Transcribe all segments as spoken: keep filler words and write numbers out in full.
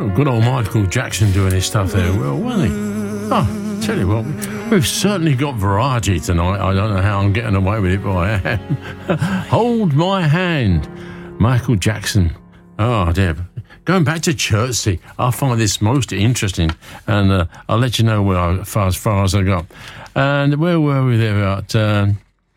Oh, good old Michael Jackson doing his stuff there, well, wasn't he? Oh, tell you what, we've certainly got variety tonight. I don't know how I'm getting away with it, but I am. Hold My Hand, Michael Jackson. Oh, dear. Going back to Chertsey, I find this most interesting, and uh, I'll let you know where I, far, as far as I got. And where were we there? At, um,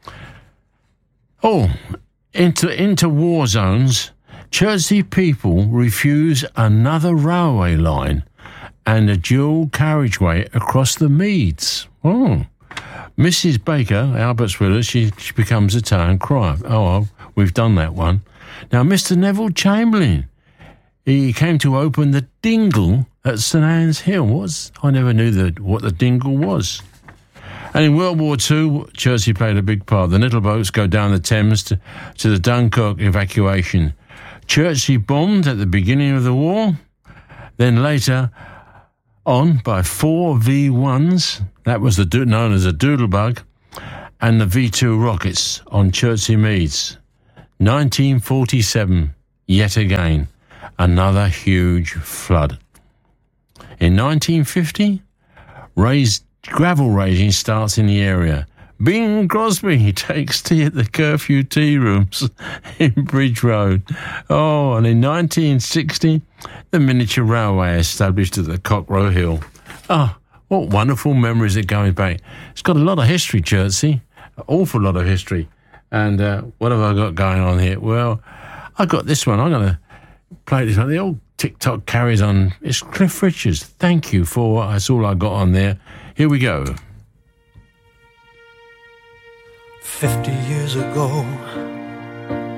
oh, into into war zones. Chertsey people refuse another railway line and a dual carriageway across the Meads. Oh, Missus Baker, Albert's with us. She, she becomes a town crier. Oh, well, we've done that one. Now, Mister Neville Chamberlain. He came to open the Dingle at St Anne's Hill. What's, I never knew that, what the Dingle was. And in World War Two, Chertsey played a big part. The little boats go down the Thames to, to the Dunkirk evacuation. Chertsey bombed at the beginning of the war, then later on by four V ones, that was the known as a Doodlebug, and the V two rockets on Chertsey Meads. nineteen forty-seven, yet again. Another huge flood. In nineteen fifty, raised, gravel raising starts in the area. Bing Crosby takes tea at the curfew tea rooms in Bridge Road. Oh, and in nineteen sixty, the miniature railway established at the Cockrow Hill. Oh, what wonderful memories are going back. It's got a lot of history, Chertsey. An awful lot of history. And uh, what have I got going on here? Well, I got this one. I'm going to play this one. The old TikTok carries on. It's Cliff Richards. Thank you for, that's all I got on there. Here we go. Fifty years ago,